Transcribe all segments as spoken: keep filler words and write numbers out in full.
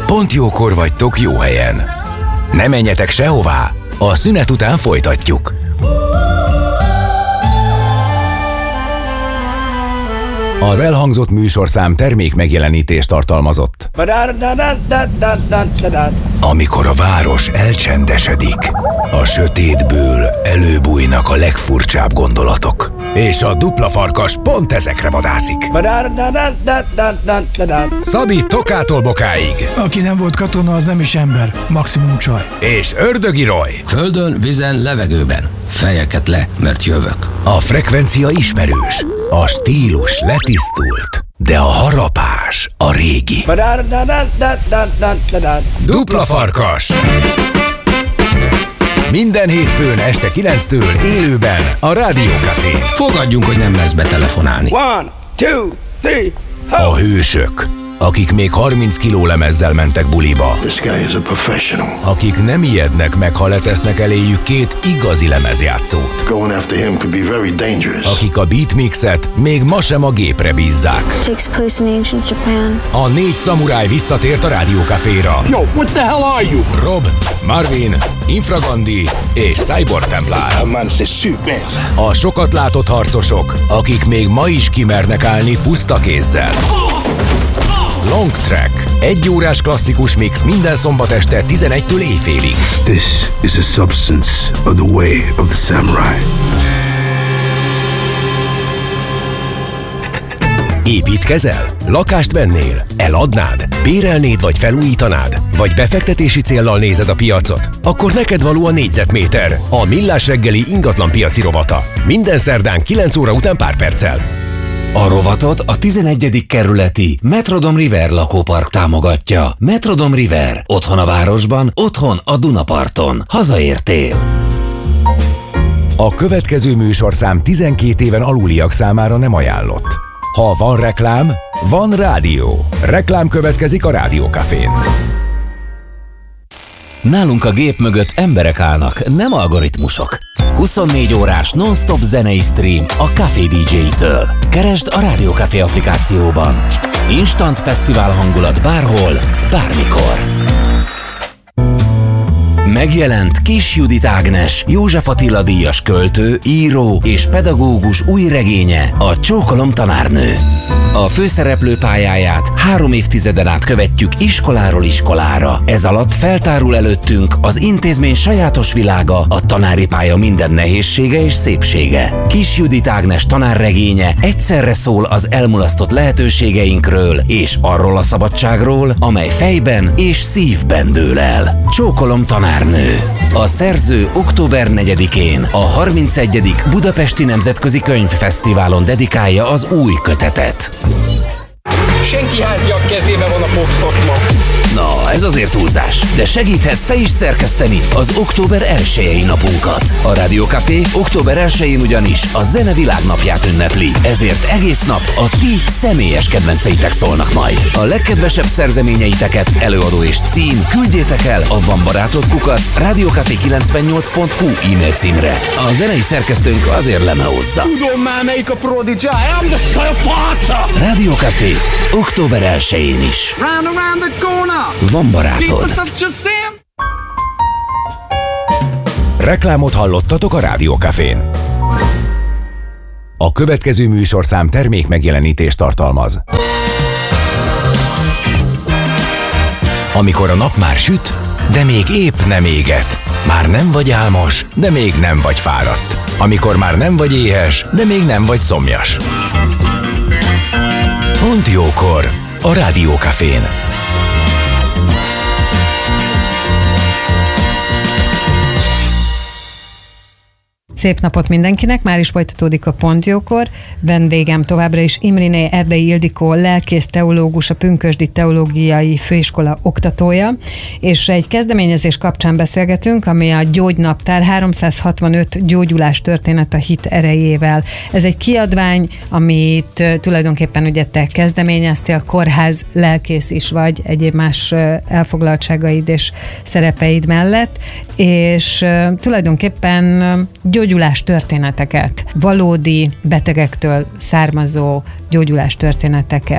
Pont jókor vagytok jó helyen. Ne menjetek sehová, a szünet után folytatjuk. Az elhangzott műsorszám termék megjelenítést tartalmazott. Amikor a város elcsendesedik, a sötétből előbújnak a legfurcsább gondolatok. És a dupla farkas pont ezekre vadászik. Szabi Tokától Bokáig. Aki nem volt katona, az nem is ember, maximum csaj. És Ördögi Roy. Földön, vízen, levegőben. Fejeket le, mert jövök. A frekvencia ismerős, a stílus letisztult, de a harapás a régi. Dupla farkas. Minden hétfőn este kilenctől élőben a Rádió Cafén. Fogadjunk, hogy nem lesz betelefonálni. One, two, three, A hősök, akik még harminc kiló lemezzel mentek buliba. This guy is a professional. Akik nem ijednek meg, ha letesznek eléjük két igazi lemezjátszót. Going after him could be very dangerous. Akik a beatmixet még ma sem a gépre bízzák. Takes place in ancient Japan. A négy szamuráj visszatért a Rádió Caféra. Yo, what the hell are you? Rob, Marvin, Infragandi és Cyborg Templar. Man, c'est super. A sokat látott harcosok, akik még ma is kimernek állni puszta kézzel. Long Track. Egy órás klasszikus mix minden szombat este tizenegytől éjfélig. This is a substance of the way of the samurai. Építkezel? Lakást vennél? Eladnád? Bérelnéd vagy felújítanád? Vagy befektetési céllal nézed a piacot? Akkor neked való a négyzetméter, a Millás reggeli ingatlan piaci rovata. Minden szerdán kilenc óra után pár perccel. A rovatot a tizenegyedik kerületi Metrodom River lakópark támogatja. Metrodom River. Otthon a városban, otthon a Dunaparton. Hazaértél. A következő műsorszám tizenkét éven aluliak számára nem ajánlott. Ha van reklám, van rádió. Reklám következik a Rádió Cafén. Nálunk a gép mögött emberek állnak, nem algoritmusok. huszonnégy órás non-stop zenei stream a Café dé dzsé-től. Keresd a Rádió Café applikációban. Instant fesztivál hangulat bárhol, bármikor. Megjelent Kiss Judit Ágnes, József Attila díjas költő, író és pedagógus új regénye, a Csókolom tanárnő. A főszereplő pályáját három évtizeden át követjük iskoláról iskolára. Ez alatt feltárul előttünk az intézmény sajátos világa, a tanári pálya minden nehézsége és szépsége. Kiss Judit Ágnes tanárregénye egyszerre szól az elmulasztott lehetőségeinkről és arról a szabadságról, amely fejben és szívben dől el. Csókolom tanárnő. A szerző október negyedikén a harmincegyedik Budapesti Nemzetközi Könyvfesztiválon dedikálja az új kötetet. Senki háziak kezében van a popszakma. Na, ez azért túlzás, de segíthetsz te is szerkeszteni az október elsejei napunkat. A Rádió Café október elsején ugyanis a zene világnapját ünnepli, ezért egész nap a ti személyes kedvenceitek szólnak majd. A legkedvesebb szerzeményeiteket, előadó és cím küldjétek el a Van Barátod kukac rádiócafé kilencvennyolc pont hu e-mail címre. A zenei szerkesztőnk azért lemelózza. Tudom már melyik a Prodigy, I am the son of Farca! Rádió Café október elsején is. Round around the corner! Van Barátod. Reklámot hallottatok a Rádió Cafén. A következő műsorszám termék megjelenítést tartalmaz. Amikor a nap már süt, de még épp nem éget. Már nem vagy álmos, de még nem vagy fáradt. Amikor már nem vagy éhes, de még nem vagy szomjas. Pont jókor a Rádió Cafén. Szép napot mindenkinek, már is folytatódik a Pont jókor. Vendégem továbbra is Imréné Erdei Ildikó, lelkész teológus, a Pünkösdi Teológiai Főiskola oktatója, és egy kezdeményezés kapcsán beszélgetünk, ami a Gyógynaptár háromszázhatvanöt gyógyulás történet a hit erejével. Ez egy kiadvány, amit tulajdonképpen ugye te kezdeményeztél, kórház lelkész is vagy, egyéb más elfoglaltságaid és szerepeid mellett, és tulajdonképpen gyógyulás történeteket, valódi betegektől származó gyógyulás történeteket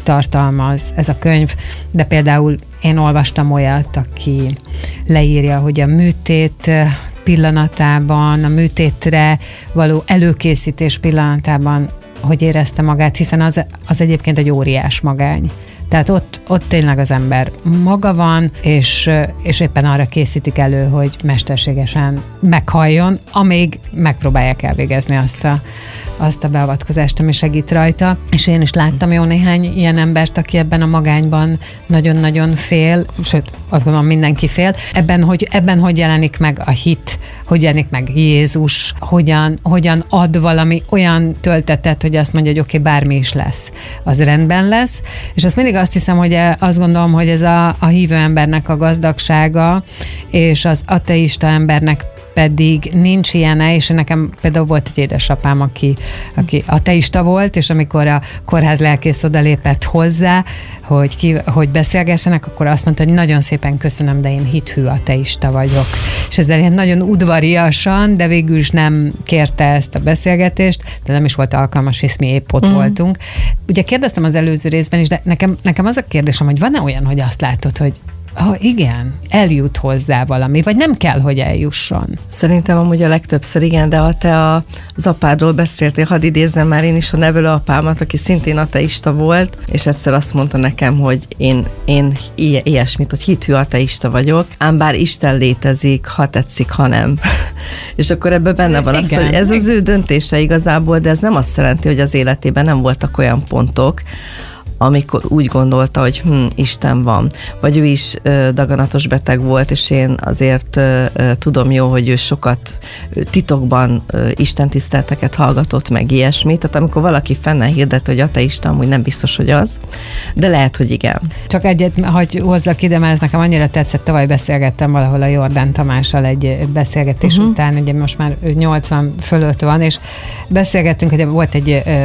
tartalmaz ez a könyv, de például én olvastam olyat, aki leírja, hogy a műtét pillanatában, a műtétre való előkészítés pillanatában hogy érezte magát, hiszen az, az egyébként egy óriás magány. Tehát ott, ott tényleg az ember maga van, és, és éppen arra készítik elő, hogy mesterségesen meghalljon, amíg megpróbálják elvégezni azt a, azt a beavatkozást, ami segít rajta. És én is láttam jó néhány ilyen embert, aki ebben a magányban nagyon-nagyon fél, sőt, azt gondolom mindenki fél. Ebben hogy, ebben hogy jelenik meg a hit, hogy jelenik meg Jézus, hogyan, hogyan ad valami olyan töltetet, hogy azt mondja, hogy oké, okay, bármi is lesz, az rendben lesz. És azt mindig azt hiszem, hogy azt gondolom, hogy ez a, a hívő embernek a gazdagsága, és az ateista embernek pedig nincs ilyene, és nekem például volt egy édesapám, aki, aki ateista volt, és amikor a kórház lelkész odalépett hozzá, hogy, ki, hogy beszélgessenek, akkor azt mondta, hogy nagyon szépen köszönöm, de én hithű ateista vagyok. És ezzel ilyen nagyon udvariasan, de végül is nem kérte ezt a beszélgetést, de nem is volt alkalmas, hisz mi épp ott mm. voltunk. Ugye kérdeztem az előző részben is, de nekem, nekem az a kérdésem, hogy van-e olyan, hogy azt látod, hogy ha igen, eljut hozzá valami, vagy nem kell, hogy eljusson? Szerintem amúgy a legtöbbször igen, de ha te a, az apádról beszéltél, hadd idézzem már én is a nevelő apámat, aki szintén ateista volt, és egyszer azt mondta nekem, hogy én, én ilyesmit, hogy hithű ateista vagyok, ám bár Isten létezik, ha tetszik, ha nem. És akkor ebben benne van az, hogy ez az ő döntése igazából, de ez nem azt jelenti, hogy az életében nem voltak olyan pontok, amikor úgy gondolta, hogy hm, Isten van. Vagy ő is ö, daganatos beteg volt, és én azért ö, ö, tudom jó, hogy ő sokat ö, titokban ö, istentiszteleteket hallgatott, meg ilyesmit. Tehát amikor valaki fennel hirdet, hogy ateista, amúgy nem biztos, hogy az, de lehet, hogy igen. Csak egyet, hogy hozzak ide, mert ez nekem annyira tetszett, tavaly beszélgettem valahol a Jordán Tamással egy beszélgetés uh-huh. után, ugye most már nyolcvan fölött van, és beszélgettünk, hogy volt egy ö,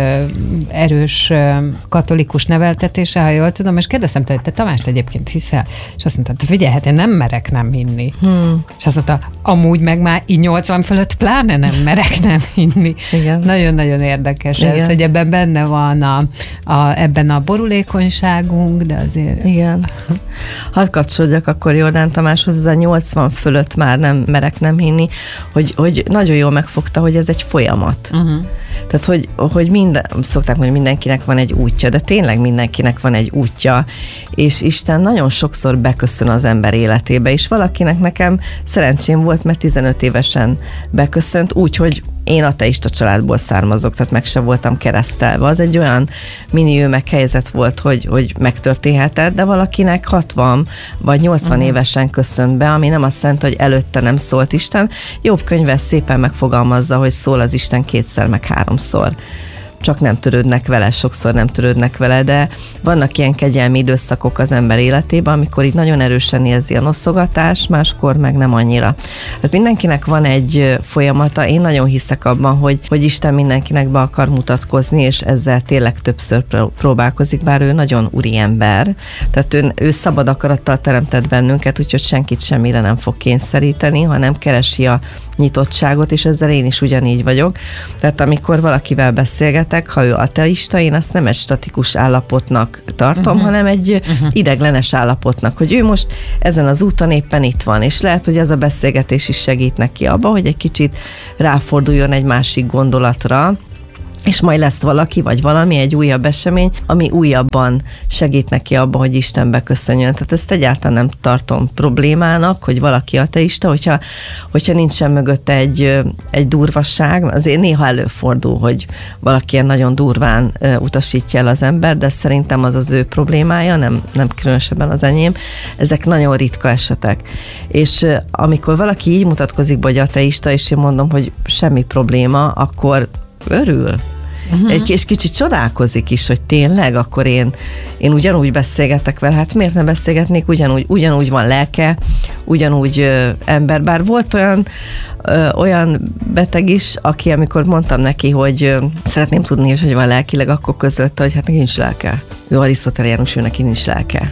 erős ö, katolikus neveltetése, ha jól tudom, és kérdeztem tőle, hogy te Tamást egyébként hiszel? És azt mondta, figyelj, hát én nem merek nem hinni. Hmm. És azt mondta, amúgy meg már így nyolcvan fölött pláne nem merek nem hinni. Igen. Nagyon-nagyon érdekes Igen. ez, hogy ebben benne van a, a, ebben a borulékonyságunk, de azért... Igen. Hadd kapcsolódjak akkor Jordán Tamáshoz, ez a nyolcvan fölött már nem merek nem hinni, hogy, hogy nagyon jól megfogta, hogy ez egy folyamat. Uh-huh. Tehát, hogy, hogy minden, szokták mondani, mindenkinek van egy útja, de tényleg mindenkinek van egy útja, és Isten nagyon sokszor beköszön az ember életébe, és valakinek nekem szerencsém volt, mert tizenöt évesen beköszönt, úgy, hogy én ateista családból származok, tehát meg se voltam keresztelve. Az egy olyan mini meghelyzet volt, hogy, hogy megtörténhetett, de valakinek hatvan vagy nyolcvan uh-huh. évesen köszönt be, ami nem azt jelenti, hogy előtte nem szólt Isten. Jobb könyve szépen megfogalmazza, hogy szól az Isten kétszer, meg háromszor. Csak nem törődnek vele, sokszor nem törődnek vele, de vannak ilyen kegyelmi időszakok az ember életében, amikor így nagyon erősen érzi a noszogatást, máskor meg nem annyira. Hát mindenkinek van egy folyamata, én nagyon hiszek abban, hogy, hogy Isten mindenkinek be akar mutatkozni, és ezzel tényleg többször próbálkozik, bár ő nagyon úri ember, tehát ő, ő szabad akarattal teremtett bennünket, úgyhogy senkit semmire nem fog kényszeríteni, hanem keresi a nyitottságot, és ezzel én is ugyanígy vagyok. Tehát amikor valakivel beszélgetek, ha ő ateista, én azt nem egy statikus állapotnak tartom, uh-huh. hanem egy uh-huh. ideglenes állapotnak, hogy ő most ezen az úton éppen itt van, és lehet, hogy ez a beszélgetés is segít neki abba, hogy egy kicsit ráforduljon egy másik gondolatra, és majd lesz valaki, vagy valami, egy újabb esemény, ami újabban segít neki abba, hogy Isten beköszönjön. Tehát ezt egyáltalán nem tartom problémának, hogy valaki ateista, hogyha, hogyha nincsen mögötte egy, egy durvasság. Azért néha előfordul, hogy valaki ilyen nagyon durván utasítja el az ember, de szerintem az az ő problémája, nem, nem különösebben az enyém. Ezek nagyon ritka esetek. És amikor valaki így mutatkozik, hogy ateista, és én mondom, hogy semmi probléma, akkor örül. Uh-huh. Egy kis kicsit csodálkozik is, hogy tényleg, akkor én, én ugyanúgy beszélgetek vele, hát miért nem beszélgetnék, ugyanúgy, ugyanúgy van lelke, ugyanúgy ö, ember, bár volt olyan ö, olyan beteg is, aki amikor mondtam neki, hogy ö, szeretném tudni, hogy van lelkileg, akkor közölte, hogy hát neki nincs lelke. Ő arisztotelénus, ő neki nincs lelke.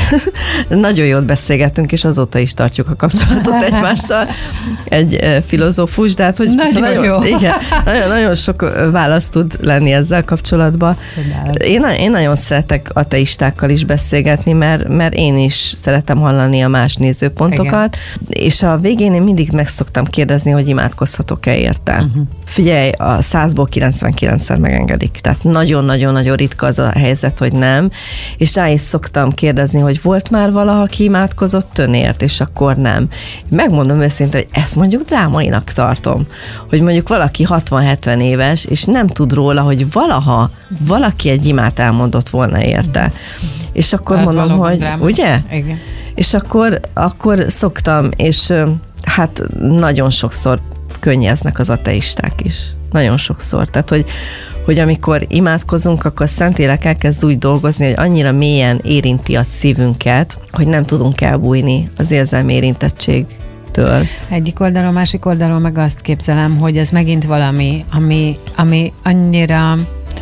nagyon jót beszélgettünk, és azóta is tartjuk a kapcsolatot egymással. Egy filozófus, de hát, hogy nagyon, nagyon jó. Igen, nagyon, nagyon sok választ tud lenni ezzel kapcsolatban. Én, én nagyon szeretek ateistákkal is beszélgetni, mert, mert én is szeretem hallani a más nézőpontokat, igen. És a végén én mindig meg szoktam kérdezni, hogy imádkozhatok-e érte. Uh-huh. Figyelj, a százból kilencvenkilencszer megengedik. Tehát nagyon-nagyon-nagyon ritka az a helyzet, hogy nem. És rá is szoktam kérdezni, hogy volt már valaha, aki imádkozott önért, és akkor nem. Megmondom őszintén, hogy ezt mondjuk drámainak tartom. Hogy mondjuk valaki hatvan-hetven éves, és nem tud róla, hogy valaha valaki egy imát elmondott volna érte. És akkor ez mondom, hogy dráma. Ugye? Igen. És akkor, akkor szoktam, és hát nagyon sokszor könnyeznek az ateisták is. Nagyon sokszor. Tehát, hogy, hogy amikor imádkozunk, akkor a Szentlélek elkezd úgy dolgozni, hogy annyira mélyen érinti a szívünket, hogy nem tudunk elbújni az érzelmi érintettségtől. Egyik oldalon, másik oldalon meg azt képzelem, hogy ez megint valami, ami, ami annyira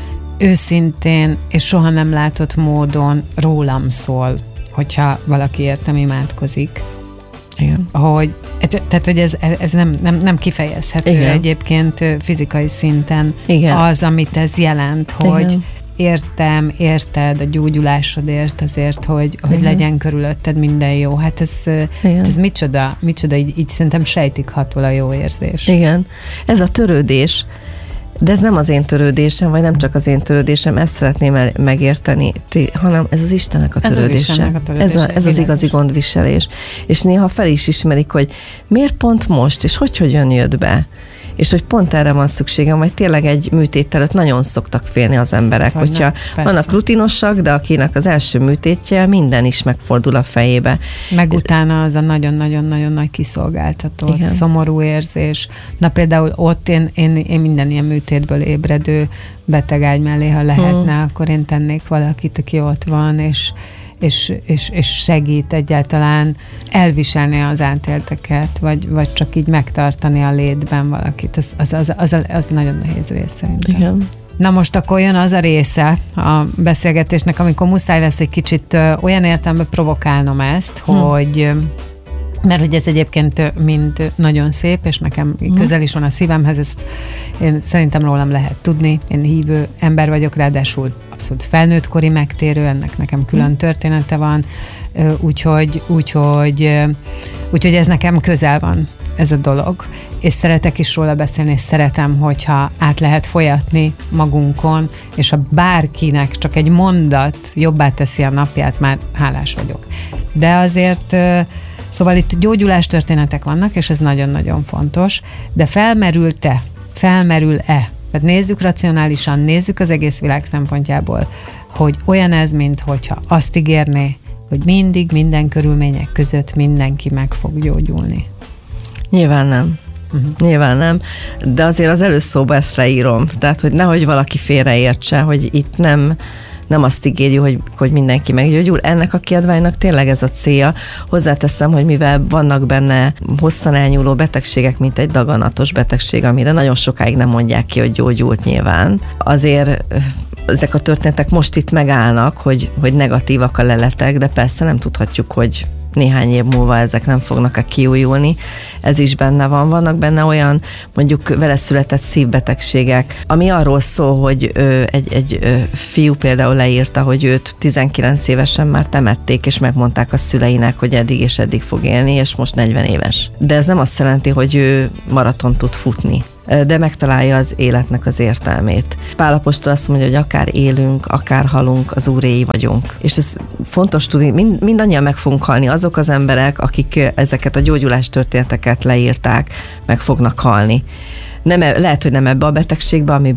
őszintén és soha nem látott módon rólam szól, hogyha valaki értem imádkozik. Igen. Hogy, tehát, hogy ez, ez nem, nem, nem kifejezhető. Igen. Egyébként fizikai szinten. Igen. Az, amit ez jelent, hogy igen. értem, érted a gyógyulásodért azért, hogy, hogy legyen körülötted minden jó. Hát ez, ez micsoda, micsoda így, így szerintem sejtik hatol a jó érzés. Igen. Ez a törődés. De ez nem az én törődésem, vagy nem csak az én törődésem, ezt szeretném megérteni, hanem ez az Istennek a törődése. Ez, a törődése. ez, a, ez az igazi gondviselés. És néha fel is ismerik, hogy miért pont most, és hogy hogyan jött be. És hogy pont erre van szükségem, vagy tényleg egy műtét előtt nagyon szoktak félni az emberek, Hogyne, hogyha persze. vannak rutinosak, de akinek az első műtétje, minden is megfordul a fejébe. Meg utána az a nagyon-nagyon-nagyon nagy kiszolgáltatott, igen. szomorú érzés. Na például ott én, én, én minden ilyen műtétből ébredő betegágy mellé, ha lehetne, hmm. akkor én tennék valakit, aki ott van, és És, és, és segít egyáltalán elviselni az átélteket, vagy, vagy csak így megtartani a létben valakit. Az, az, az, az, az nagyon nehéz rész szerintem. Igen. Na most akkor jön az a része a beszélgetésnek, amikor muszáj lesz egy kicsit ö, olyan értelemben provokálnom ezt, hm. hogy mert hogy ez egyébként mind nagyon szép, és nekem hm. közel is van a szívemhez, ezt én szerintem rólam lehet tudni. Én hívő ember vagyok, ráadásul abszolút felnőttkori megtérő, ennek nekem külön története van, úgyhogy, úgyhogy, úgyhogy ez nekem közel van, ez a dolog. És szeretek is róla beszélni, és szeretem, hogyha át lehet folyatni magunkon, és ha bárkinek csak egy mondat jobbá teszi a napját, már hálás vagyok. De azért, szóval itt gyógyulás történetek vannak, és ez nagyon-nagyon fontos, de felmerül-e, felmerül-e, tehát nézzük racionálisan, nézzük az egész világ szempontjából, hogy olyan ez, mint hogyha azt ígérné, hogy mindig, minden körülmények között mindenki meg fog gyógyulni. Nyilván nem. Uh-huh. Nyilván nem, de azért az előszóba ezt leírom. Tehát, hogy nehogy valaki félreértse, hogy itt nem, nem azt ígérjük, hogy, hogy mindenki meggyógyul. Ennek a kiadványnak tényleg ez a célja. Hozzáteszem, hogy mivel vannak benne hosszan elnyúló betegségek, mint egy daganatos betegség, amire nagyon sokáig nem mondják ki, hogy gyógyult nyilván, azért ezek a történetek most itt megállnak, hogy, hogy negatívak a leletek, de persze nem tudhatjuk, hogy néhány év múlva ezek nem fognak-e kiújulni. Ez is benne van. Vannak benne olyan, mondjuk vele született szívbetegségek, ami arról szól, hogy ö, egy, egy ö, fiú például leírta, hogy őt tizenkilenc évesen már temették, és megmondták a szüleinek, hogy eddig és eddig fog élni, és most negyven éves. De ez nem azt jelenti, hogy ő maraton tud futni, de megtalálja az életnek az értelmét. Pál apostol azt mondja, hogy akár élünk, akár halunk, az Úréi vagyunk. És ez fontos tudni, mind, mindannyian meg fogunk halni. Azok az emberek, akik ezeket a gyógyulás történeteket leírták, meg fognak halni. Nem, lehet, hogy nem ebbe a betegségbe, ami